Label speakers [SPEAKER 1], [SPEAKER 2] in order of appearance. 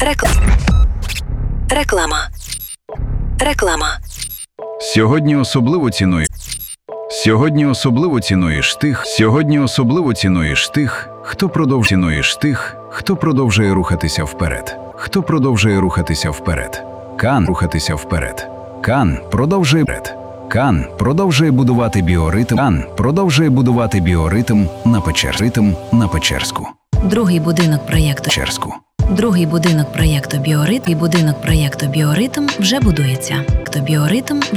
[SPEAKER 1] Реклама.
[SPEAKER 2] Сьогодні особливо цінуєш тих, хто продовжує рухатися вперед. Кан продовжує будувати біоритм на Печерську.
[SPEAKER 1] Другий будинок проєкту «Біоритм» вже будується.